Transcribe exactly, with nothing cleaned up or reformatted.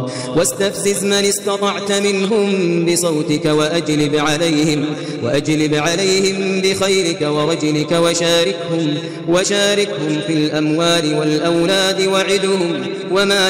واستفزز من استطعت منهم بصوتك وأجلب عليهم وأجلب عليهم بخيرك ورجلك وشاركهم وشاركهم في الأموال والأولاد وعدهم وما